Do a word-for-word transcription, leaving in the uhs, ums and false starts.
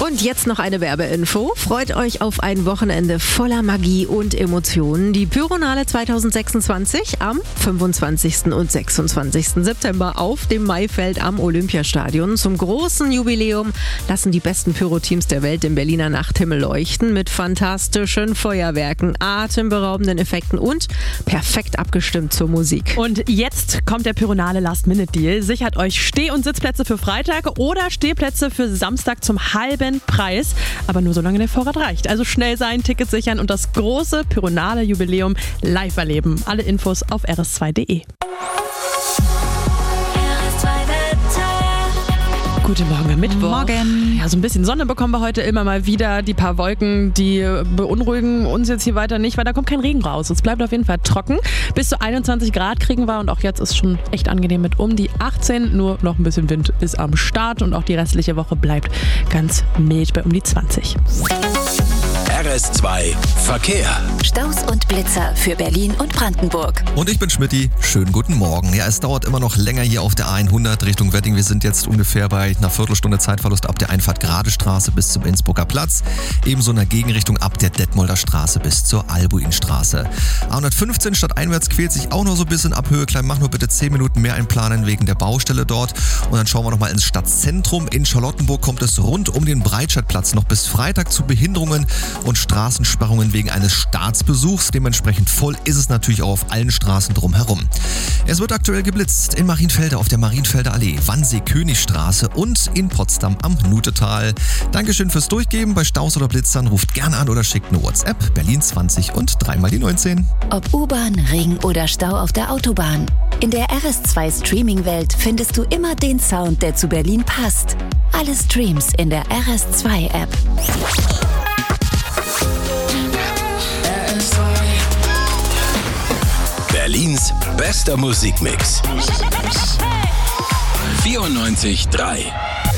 Und jetzt noch eine Werbeinfo. Freut euch auf ein Wochenende voller Magie und Emotionen. Die Pyronale zwanzig sechsundzwanzig am fünfundzwanzigsten und sechsundzwanzigsten September auf dem Maifeld am Olympiastadion. Zum großen Jubiläum lassen die besten Pyro-Teams der Welt im Berliner Nachthimmel leuchten mit fantastischen Feuerwerken, atemberaubenden Effekten und perfekt abgestimmt zur Musik. Und jetzt kommt der Pyronale Last-Minute-Deal. Sichert euch Steh- und Sitzplätze für Freitag oder Stehplätze für Samstag zum halben Preis. Aber nur solange der Vorrat reicht. Also schnell sein, Tickets sichern und das große Pyronale Jubiläum live erleben. Alle Infos auf r s zwei punkt d e. Guten Morgen am Mittwoch. Morgen. Ja, so ein bisschen Sonne bekommen wir heute immer mal wieder. Die paar Wolken, die beunruhigen uns jetzt hier weiter nicht, weil da kommt kein Regen raus. Es bleibt auf jeden Fall trocken. Bis zu einundzwanzig Grad kriegen wir und auch jetzt ist schon echt angenehm mit um die achtzehn. Nur noch ein bisschen Wind ist am Start und auch die restliche Woche bleibt ganz mild bei um die zwanzig. R S zwei Verkehr. Staus und Blitzer für Berlin und Brandenburg. Und ich bin Schmidti. Schönen guten Morgen. Ja, es dauert immer noch länger hier auf der A hundert Richtung Wedding. Wir sind jetzt ungefähr bei einer Viertelstunde Zeitverlust ab der Einfahrt Gradestraße bis zum Innsbrucker Platz. Ebenso in der Gegenrichtung ab der Detmolder Straße bis zur Albuinstraße. A hundertfünfzehn stadteinwärts quält sich auch noch so ein bisschen ab Höhe Klein. Mach nur bitte zehn Minuten mehr einplanen wegen der Baustelle dort. Und dann schauen wir nochmal ins Stadtzentrum. In Charlottenburg kommt es rund um den Breitscheidplatz noch bis Freitag zu Behinderungen und Straßensperrungen wegen eines Staatsbesuchs. Dementsprechend voll ist es natürlich auch auf allen Straßen drumherum. Es wird aktuell geblitzt in Marienfelde auf der Marienfelder Allee, Wannsee-Königstraße und in Potsdam am Nutetal. Dankeschön fürs Durchgeben. Bei Staus oder Blitzern ruft gerne an oder schickt eine WhatsApp. Berlin zwanzig und dreimal die neunzehn. Ob U-Bahn, Regen oder Stau auf der Autobahn. In der R S zwei Streaming-Welt findest du immer den Sound, der zu Berlin passt. Alle Streams in der R S zwei App. Berlins bester Musikmix. vierundneunzig Komma drei